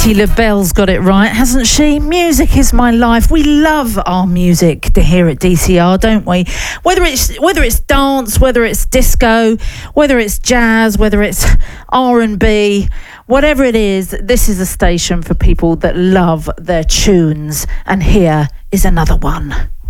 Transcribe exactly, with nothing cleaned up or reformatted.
Patti LaBelle's got it right, hasn't she? Music is my life. We love our music to hear at D C R, don't we? Whether it's whether it's dance, whether it's disco, whether it's jazz, whether it's R and B, whatever it is, this is a station for people that love their tunes. And here is another one.